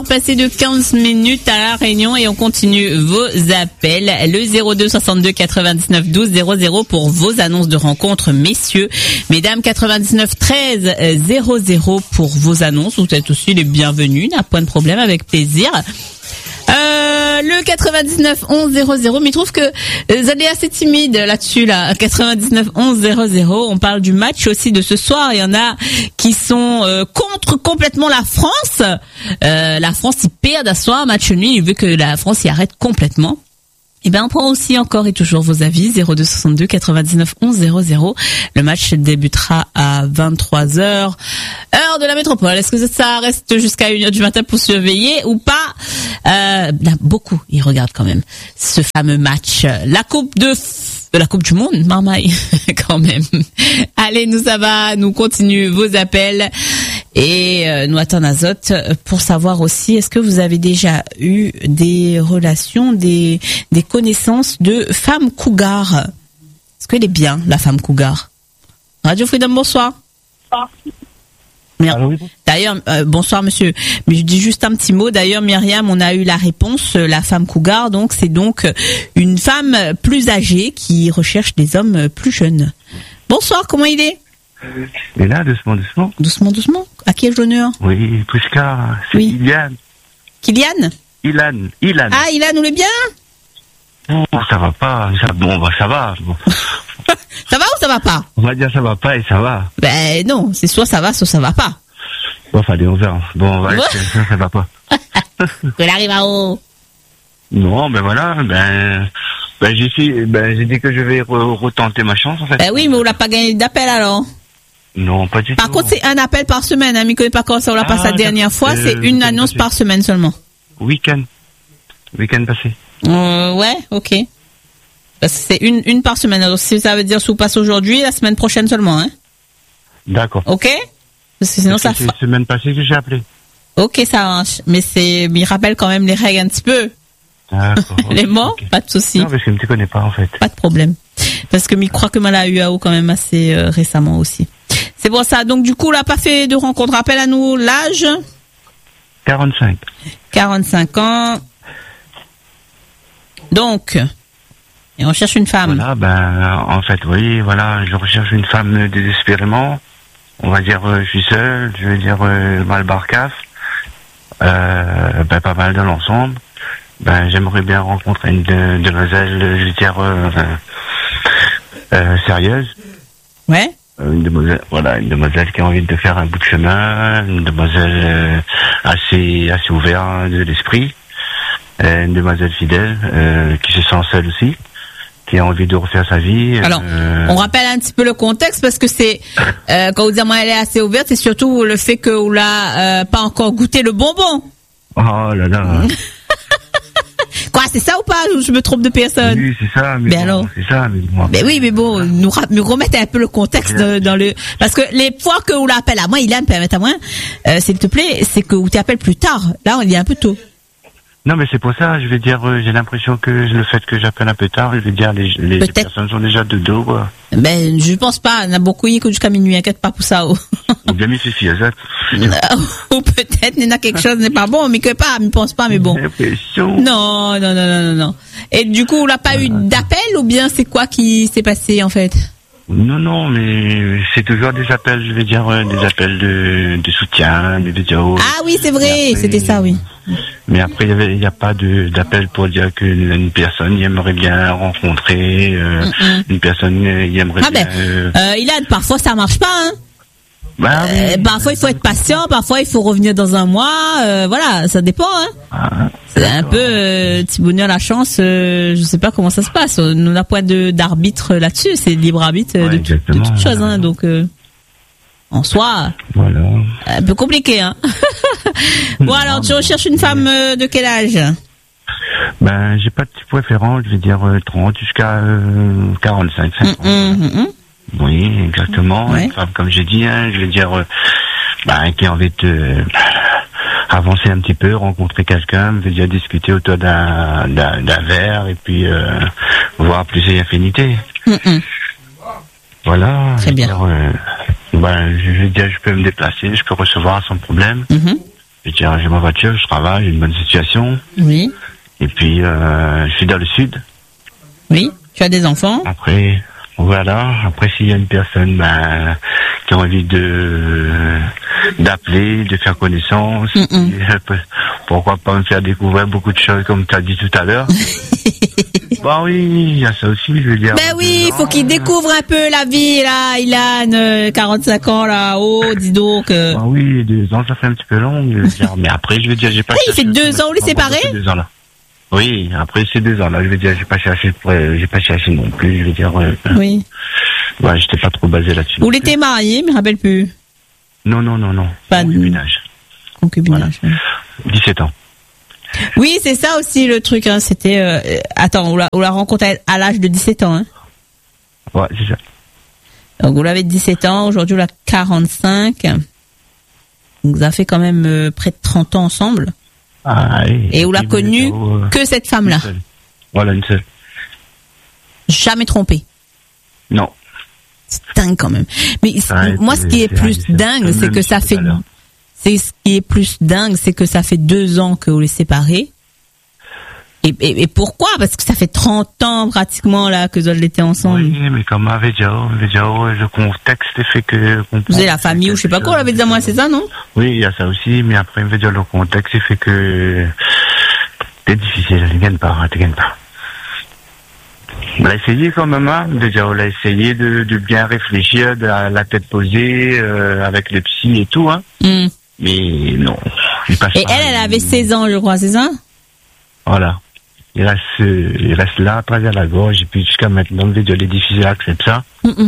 Passé de 15 minutes à la Réunion et on continue vos appels. Le 02 62 99 12 00 pour vos annonces de rencontres, messieurs. Mesdames, 99 13 00 pour vos annonces. Vous êtes aussi les bienvenus. N'a pas de problème, avec plaisir. Le 99 11 00, mais je trouve que vous êtes assez timide là-dessus, là. 99 11 00. On parle du match aussi de ce soir. Il y en a qui sont contre complètement la France. La France, ils perdent à ce soir, match nul. Il veut que la France y arrête complètement. Eh ben, on prend aussi encore et toujours vos avis. 02 62 99 11 00. Le match débutera à 23h, heure de la métropole. Est-ce que ça reste jusqu'à 1h du matin pour surveiller ou pas? Là, beaucoup, ils regardent quand même ce fameux match. La coupe du monde, marmaille, quand même. Allez, nous, ça va, nous continue vos appels. Et nous attendons Azote pour savoir aussi, est-ce que vous avez déjà eu des relations, des connaissances de femmes cougar? Est-ce qu'elle est bien, la femme cougar? Radio Freedom, bonsoir. D'ailleurs, bonsoir monsieur. Mais je dis juste un petit mot. D'ailleurs, Myriam, on a eu la réponse. La femme cougar, donc c'est donc une femme plus âgée qui recherche des hommes plus jeunes. Bonsoir, comment il est? Et là, doucement. Doucement. À quel honneur? Oui, Pushka, c'est oui. Kylian. Ilan. Ah, Ilan, vous l'êtes bien? Oh, ça va pas. Ça va. Bon. Ça va ou ça va pas? On va dire ça va pas et ça va. Ben non, c'est soit ça va, soit ça va pas. Bon, allez, on verra. Bon, on va ça va pas. Elle arrive à haut. Non, ben voilà, j'ai dit que je vais retenter ma chance, en fait. Ben oui, mais on l'a pas gagné d'appel alors. Non, pas du tout. Par contre, c'est un appel par semaine, hein, mais connaît pas comment ça, on l'a passé la dernière fois, c'est une annonce par semaine seulement. Week-end passé. Ouais, ok. Parce que c'est une par semaine, alors si ça veut dire si vous passez aujourd'hui, la semaine prochaine seulement, hein. D'accord. Ok? Parce que sinon ça c'est la semaine passée que j'ai appelé. Ok, ça marche. Mais il rappelle quand même les règles un petit peu. D'accord. Les mots, okay. Pas de souci. Non, parce que je ne te connais pas, en fait. Pas de problème. Parce que je crois que moi, l'a eu à eau quand même assez récemment aussi. C'est pour ça. Donc, du coup, on n'a pas fait de rencontre. Rappelle à nous l'âge. 45. 45 ans. Donc, et on cherche une femme. Voilà, en fait, oui, voilà, je recherche une femme désespérément. On va dire, je suis seul, je vais dire, mal barcaf. Pas mal dans l'ensemble. J'aimerais bien rencontrer une demoiselle, je veux dire, sérieuse. Ouais. Une demoiselle qui a envie de faire un bout de chemin, une demoiselle assez ouverte de l'esprit, une demoiselle fidèle, qui se sent seule aussi, qui a envie de refaire sa vie. Alors, on rappelle un petit peu le contexte parce que c'est quand vous dites moi elle est assez ouverte, c'est surtout le fait que vous l'a pas encore goûté le bonbon. Oh là là. Quoi, c'est ça ou pas? Je me trompe de personne. Oui, c'est ça. Mais bon, alors, c'est ça. Mais moi. Mais oui, mais bon, nous remettez un peu le contexte dans le, parce que les fois que vous l'appelez à moi, Ilan, permettez à moi, s'il te plaît, c'est que vous t'appelez plus tard. Là, on est un peu tôt. Non, mais c'est pour ça, je vais dire, j'ai l'impression que le fait que j'appelle un peu tard, je vais dire, les personnes sont déjà de dos, quoi. Ben, je pense pas, il y en a beaucoup qui écoutent jusqu'à minuit, inquiète pas pour ça, oh. Ou bien, c'est fiazette. Ou peut-être, il y en a quelque chose n'est pas bon, mais que pas, je pense pas, mais bon. Non. Et du coup, on n'a pas eu d'appel, ou bien c'est quoi qui s'est passé, en fait? Non, mais c'est toujours des appels, je vais dire, des appels de soutien, des vidéos. Ah oui, c'est vrai, après, c'était ça, oui. Mais après, il n'y a pas d'appel pour dire qu'une personne y aimerait bien rencontrer, une personne y aimerait bien... Ilan, parfois ça marche pas, hein. Parfois il faut être patient, parfois il faut revenir dans un mois, voilà, ça dépend, hein. C'est un peu petit bonheur la chance, je sais pas comment ça se passe. On n'a pas d'arbitre là-dessus, c'est libre arbitre de toute chose, hein, donc en soi, voilà. Un peu compliqué, hein. Bon, alors tu recherches une femme de quel âge? J'ai pas de préférence, je vais dire 30 jusqu'à 45, 50. Oui, exactement. Ouais. Une femme, comme j'ai dit, hein, je vais dire, qui a envie de avancer un petit peu, rencontrer quelqu'un, je veux dire discuter autour d'un verre et puis voir plus et infinité. Voilà. Très bien. Je veux dire, je peux me déplacer, je peux recevoir sans problème. Je veux dire, j'ai ma voiture, je travaille, j'ai une bonne situation. Oui. Et puis, je suis dans le sud. Oui. Tu as des enfants? Après, voilà. Après, s'il y a une personne, qui a envie d'appeler, de faire connaissance, pourquoi pas me faire découvrir beaucoup de choses, comme tu as dit tout à l'heure. Bah oui, il y a ça aussi, je veux dire. Ben oui, il faut qu'il découvre un peu la vie, là, Ilan, 45 ans, là, oh, dis donc. Bah oui, 2 ans, ça fait un petit peu long, je veux dire. Mais après, je veux dire, j'ai pas... il fait 2 ans, vous les séparez? 2 ans, là. Oui, après ces 2 ans, là, je veux dire, j'ai pas cherché non plus, je veux dire. Oui. Ouais, j'étais pas trop basé là-dessus. Vous l'étiez marié, mais je me rappelle plus. Non. Pas de concubinage. Concubinage. Voilà. 17 ans. Oui, c'est ça aussi le truc, hein. C'était, attends, on l'a rencontré à l'âge de 17 ans, hein. Ouais, c'est ça. Donc, vous l'avez 17 ans, aujourd'hui, on a 45. Donc, vous avez fait quand même près de 30 ans ensemble. Ah, et on l'a connu que cette femme-là. Voilà, une seule. Jamais trompé. Non. C'est dingue quand même. Mais moi, ce qui est plus dingue, c'est que ça fait... C'est ce qui est plus dingue, c'est que ça fait 2 ans que vous les séparez. Et pourquoi? Parce que ça fait 30 ans pratiquement là que vous étiez ensemble. Oui, mais comme avait déjà le contexte fait que... Vous avez la famille ou je sais pas quoi, on l'avait dit à moi, c'est ça, non? Oui, il y a ça aussi, mais après, le contexte fait que... C'est difficile, tu gagnes pas. On l'a essayé quand même, hein. Déjà, on l'a essayé de bien réfléchir, de la tête posée, avec le psy et tout, hein. Mais non. Et elle avait 16 ans, je crois, c'est ça? Voilà. Il reste là, à travers la gorge, et puis jusqu'à maintenant, le vidéo, les difficiles acceptent ça.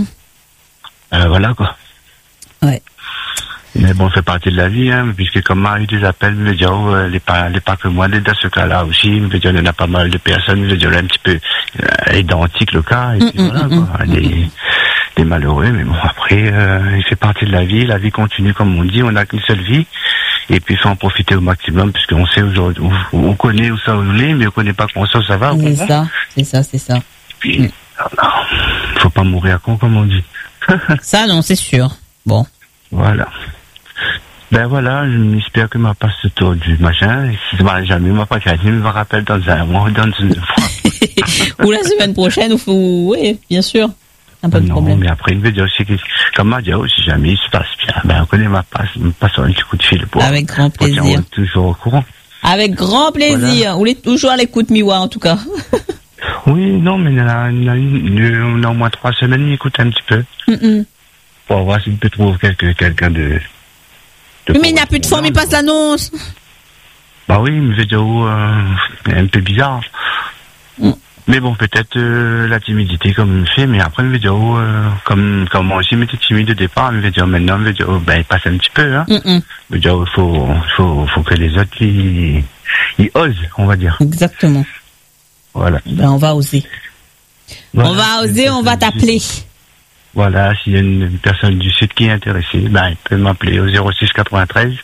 Voilà, quoi. Ouais. Mais bon, c'est partie de la vie, hein, puisque comme Marie des appels, me dit, les pas que moi, dans ce cas-là aussi, me dit, il y en a pas mal de personnes, me dit, un petit peu identique le cas, et puis voilà, quoi. Des malheureux, mais bon, après, il fait partie de la vie continue, comme on dit, on n'a qu'une seule vie, et puis il faut en profiter au maximum, puisqu'on sait aujourd'hui, on connaît où ça est, mais on connaît pas comment ça va. C'est ça. Puis, faut pas mourir à con, comme on dit. Ça, non, c'est sûr. Bon. Voilà. Ben voilà, j'espère que ma passe ce tour du machin, et si ça va jamais, m'a pas gagné, me rappelle dans un mois, dans une fois. Ou la semaine prochaine, oui, bien sûr. Un peu de problème. Mais après, il veut dire aussi que, comme m'a dit, si jamais il se passe bien, on connaît ma passe, me passe un petit coup de fil pour. Avec grand plaisir. On est toujours au courant. Avec grand plaisir. Voilà. On est toujours à l'écoute, Miwa, en tout cas. Oui, non, mais on a au moins 3 semaines, il écoute un petit peu. Pour voir s'il peut trouver quelqu'un de mais il n'y a plus de forme, il passe l'annonce. Bah oui, mais je veux dire, un peu bizarre. Mais bon, peut-être la timidité comme il fait, mais après, je veux dire, comme moi aussi, j'étais timide au départ, je veux dire, maintenant, je veux dire, il passe un petit peu, hein. Je veux dire, il faut que les autres, ils osent, on va dire. Exactement. Voilà. Ben, on va oser. Voilà. On va oser, on va t'appeler. Voilà, s'il y a une personne du Sud qui est intéressée, il peut m'appeler au 06 93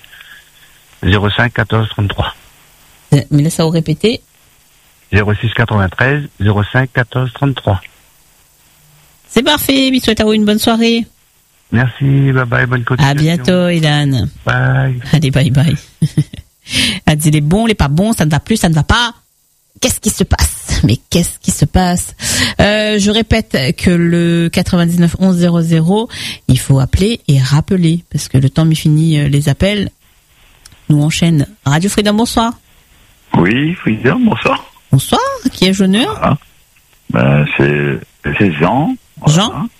05 14 33. Mais laisse ça vous répéter. 06 93 05 14 33. C'est parfait, je souhaite à vous une bonne soirée. Merci, bye bye, bonne continuation. À bientôt, Ilan. Bye. Allez, bye bye. Elle dit les bons, les pas bons, ça ne va plus, ça ne va pas. Qu'est-ce qui se passe? Mais qu'est-ce qui se passe? Je répète que le 99 11 00, il faut appeler et rappeler parce que le temps m'y finit les appels. Nous enchaîne. Radio Freedom, bonsoir. Oui, Freedom, bonsoir. Bonsoir. Qui est l'honneur? C'est Jean. Jean.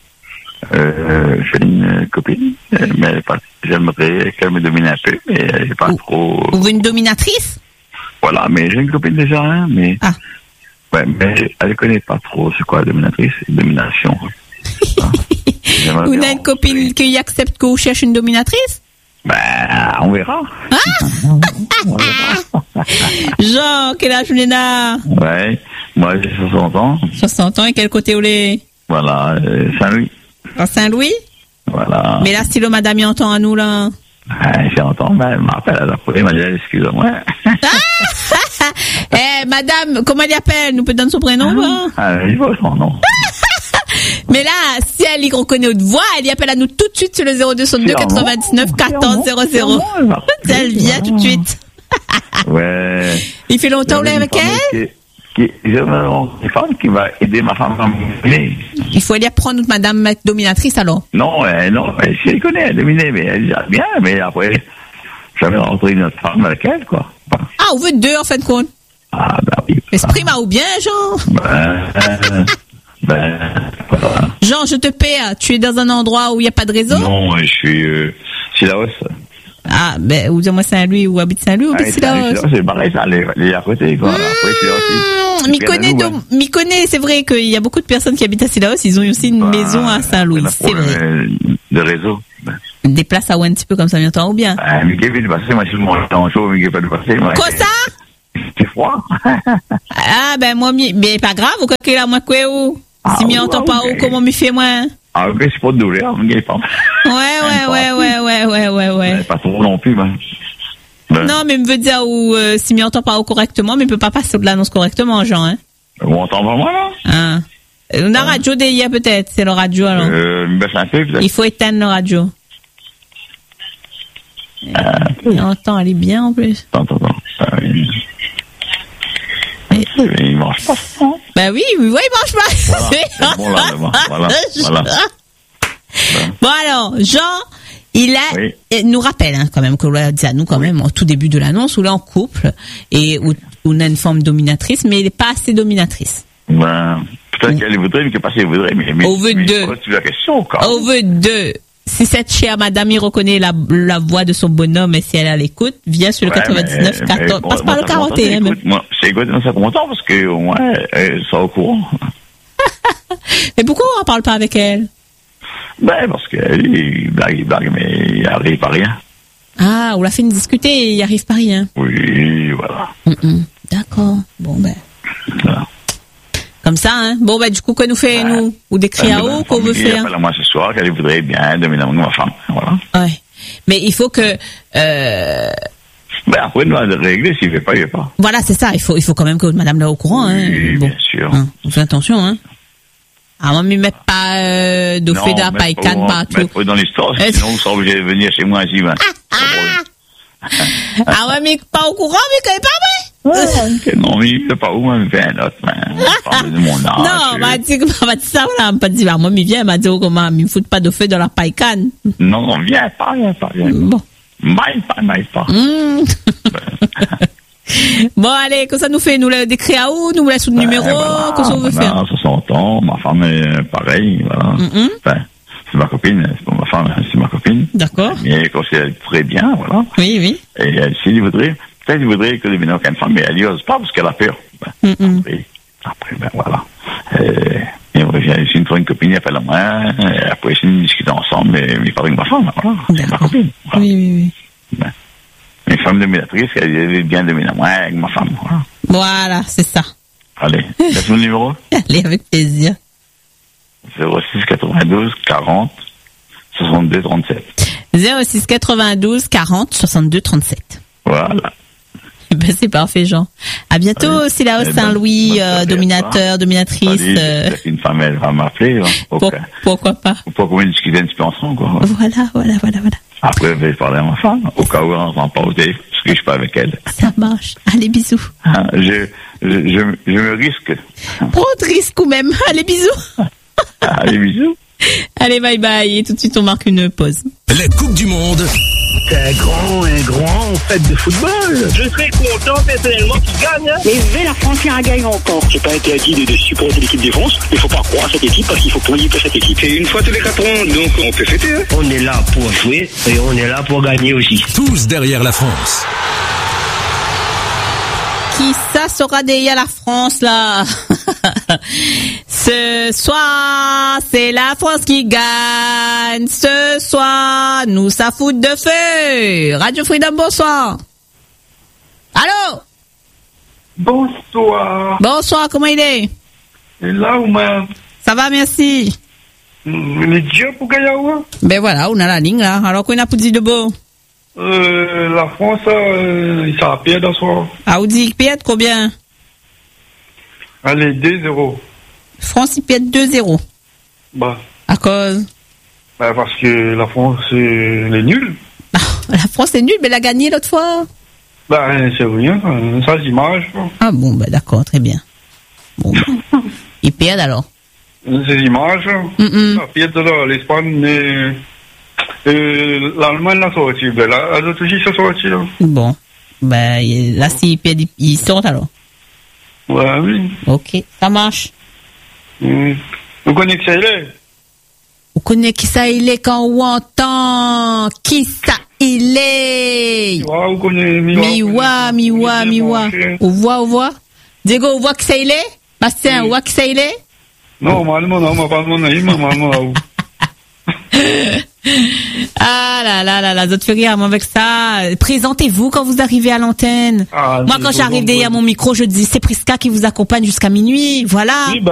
J'ai une copine, mais j'aimerais qu'elle me domine un peu, mais elle n'est pas trop. Vous voulez une dominatrice? Voilà, mais j'ai une copine déjà, hein, mais. Ah. Ouais, mais elle ne connaît pas trop c'est quoi dominatrice et domination. Vous avez une copine qui accepte que vous cherchez une dominatrice? On verra. On verra. Jean, quel âge vous avez? Ouais, moi j'ai 60 ans. 60 ans, et quel côté vous l'avez? Voilà, Saint-Louis. À Saint-Louis? Voilà. Mais là, stylo madame, il entend à nous, là. J'entends, mais elle m'appelle à la fois, elle m'a dit, excusez-moi. Madame, comment elle appelle? Nous peut donner son prénom, il voit son nom. Mais là, si elle reconnaît notre voix, elle y appelle à nous tout de suite sur le 0262 99 14 00. Elle vient tout de suite. Ouais. Il fait longtemps là avec elle? J'ai une femme qui va aider ma femme à dominer. Il faut aller apprendre notre madame dominatrice alors. Non, si elle connaît, elle dominer, mais elle dit bien, mais après, j'avais rencontré une autre femme avec elle, quoi. Ah, on veut deux en fin de compte. Ah, ben oui. Esprit m'a ou bien, Jean? Voilà. Jean, je te perds. Tu es dans un endroit où il n'y a pas de réseau? Non, je suis Sillaos. Ah, ben, ou dis-moi Saint-Louis, ou habite Saint-Louis, ou habite Sillaos? C'est pareil, ça, les à côté, quoi. Après, m'y connaît, c'est vrai qu'il y a beaucoup de personnes qui habitent à Sillaos, ils ont aussi une maison à Saint-Louis, c'est vrai. De réseau. Déplace à un petit peu comme ça, bientôt, ou bien? Mais Kevin, de passer, moi, je suis en chaud, mais Kevin, de passer, moi. Quoi ça? C'est froid. Ah, ben, moi, mais pas grave, ou quoi que là, moi, quoi, ou? Si m'y entend pas, ou comment m'y fait, moi? Ah, ok, c'est pas de douleur, mais pas. Ouais. Pas trop non plus, ben. Non, mais me veut dire où, si m'y entend pas correctement, mais peut pas passer de l'annonce correctement, Jean, hein. On entend pas moi, là? Ah. La radio d'hier, peut-être, c'est le radio, alors. Ben, c'est un peu, peut-être. Il faut éteindre le radio. Il entend, elle est bien, en plus. Attends. Il mange pas. Ben oui, il mange pas. Voilà. Bon alors, Jean, il nous rappelle quand même que l'on dit à nous quand même au tout début de l'annonce où là en couple et où on a une forme dominatrice, mais il n'est pas assez dominatrice. Ben, peut-être qu'elle voudrait, mais que pas si elle voudrait, mais au veut de. Tu la question, quand au veut de. Si cette chère madame il reconnaît la voix de son bonhomme et si elle est à l'écoute, viens sur le 99 14. Passe par le 41. Moi, c'est écoute, ça content parce que au moins elle sera au courant. Mais pourquoi on ne parle pas avec elle? Ben parce qu'il blague, mais il arrive pas rien. Ah, on l'a fait discuter et il n'y arrive pas rien. Oui, voilà. D'accord. Bon ben. Voilà. Comme ça, hein. Bon, ben, du coup, quoi nous fait, nous? Ou des cris à eau qu'on veut faire? Elle moi ce soir qu'elle voudrait bien dominer ma femme. Voilà. Ouais. Mais il faut que, Ben, après, nous, de régler, s'il veut pas, il veut pas. Voilà, c'est ça. Il faut quand même que madame là au courant, hein. Oui, bon. Bien sûr. Hein. Faites attention, hein. Ah, moi, m'y met pas, de fait de la paille-canne partout. Pas dans l'histoire, sinon, vous serez obligé de venir chez moi ici, ben. Ah ouais, mais pas au courant, mais quand même pas, ouais. Non, mais il ne pas où, mais il fait un autre, parle de mon âge. Non, m'a dit ça, voilà, m'a dit, moi, il vient, m'a dit, oh, comment, il me fout pas de feu dans la paille-canne. Non, viens pas. Bon. Maille pas. Bon, allez, que ça nous fait, nous, des cris à où, nous, laisse le numéro, que ça on veut faire. 60 ans, ma femme est pareil, voilà. Enfin, c'est ma copine, c'est pas ma femme, c'est ma copine. D'accord. Mais elle considère très bien, voilà. Oui. Et s'il voudrait, peut-être il voudrait que devine aucune femme, mais elle n'y ose pas parce qu'elle a peur. Après, ben voilà. Et j'ai une copine, elle appelle à moi, après c'est une discussion ensemble, mais il parle avec ma femme, voilà. C'est ma copine. Voilà. Oui. Ben, une femme dominatrice, elle est bien dominée moi avec ma femme, voilà. Voilà, c'est ça. Allez, laisse mon numéro. Allez, avec plaisir. 06 92 40 62 37. 06 92 40 62 37. Voilà. Ben, c'est parfait, Jean. À bientôt, Sillaos Saint-Louis, dominateur, dominatrice. Une femme, elle va m'appeler. Pourquoi pas? Pour qu'on discute un petit peu ensemble, quoi. Voilà. Après, je vais parler à ma femme, au cas où on n'entend pas au téléphone, parce que je suis pas avec elle. Ça marche. Allez, bisous. Je me risque. Prends de risque ou même. Allez, bisous. Allez, bisous. Allez, bye. Et tout de suite, on marque une pause. La Coupe du Monde. C'est un grand fête de football. Je serais content personnellement qu'il gagne. Mais vive la France qui gagne encore. C'est pas interdit de supporter l'équipe de France. Il faut pas croire à cette équipe parce qu'il faut qu'on y pour cette équipe. C'est une fois tous les 4 ans, donc on peut fêter. Hein. On est là pour jouer et on est là pour gagner aussi. Tous derrière la France. Qui ça sera derrière la France, là? Ce soir, c'est la France qui gagne. Ce soir, nous ça fout de feu. Radio Freedom, bonsoir. Allô? Bonsoir, comment il est? Et là, ou même? Ça va, merci. Les dieux pour Gayawa? Ben voilà, on a la ligne, là. Alors qu'on a pour dire de beau? La France, ça a perdu dans soir. Ah, vous dites perd combien? Allez, 2-0. France, il perd 2-0. Bah. À cause? Bah, parce que la France, elle est nulle. La France est nulle, mais elle a gagné l'autre fois. Bah, c'est rien, ça, l'image. Ah bon, bah d'accord, très bien. Bon, ils perdent alors. C'est l'image. La pièce de l'Espagne, l'Allemagne l'a sorti. Ben là, les autres aussi sont sortis, là. Bon, bah là, s'ils perdent, ils sortent alors. Ouais, oui. Ok, ça marche. Vous connaissez qui ça il est? Vous connaissez qui ça il est quand on entend? Qui ça il est? Miwa, vous connaissez Miwa. On voit? Diego, on voit qui ça il est? Bastien, on voit qui ça il est? Non, normalement, non, on m'a pas demandé, normalement, là où. Ah là, vous êtes fait rire, moi, avec ça. Présentez-vous quand vous arrivez à l'antenne. Moi, quand j'arrive derrière mon micro, je dis, c'est Prisca qui vous accompagne jusqu'à minuit. Voilà. Oui,